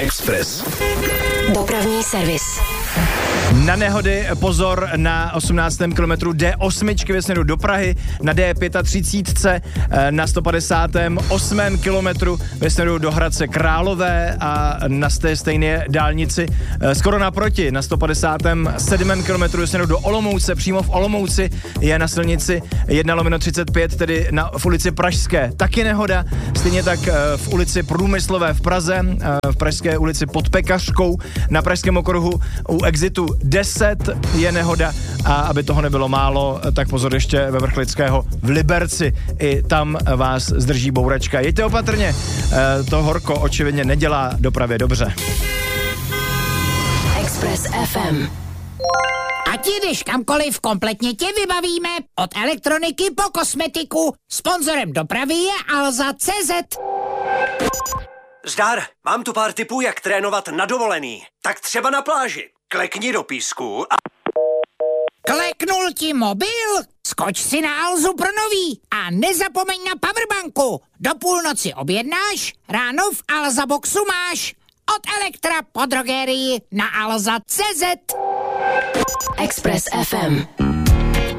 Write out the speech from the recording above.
Express. Dopravní servis. Na nehody pozor na 18. kilometru D8 ve směru do Prahy, na D35 na 158. kilometru ve směru do Hradce Králové a na té stejné dálnici skoro naproti na 157. kilometru ve směru do Olomouce. Přímo v Olomouci je na silnici 1/35, tedy v ulici Pražské. Taky nehoda, stejně tak v ulici Průmyslové v Praze, v Pražské ulici pod Pekařkou, na Pražském okruhu u exitu 10 je nehoda a aby toho nebylo málo, tak pozor ještě ve Vrchlického v Liberci. I tam vás zdrží bouračka. Jeďte opatrně, to horko očividně nedělá dopravě dobře. Express FM. Ať jdeš kamkoliv, kompletně tě vybavíme. Od elektroniky po kosmetiku. Sponzorem dopravy je Alza.cz. Zdar, mám tu pár tipů, jak trénovat na dovolený. Tak třeba na pláži. Klekni do písku a... Kleknul ti mobil? Skoč si na Alzu pro nový a nezapomeň na powerbanku. Do půlnoci objednáš, ráno v Alza Boxu máš. Od Elektra po drogerii na Alza.cz. Express FM.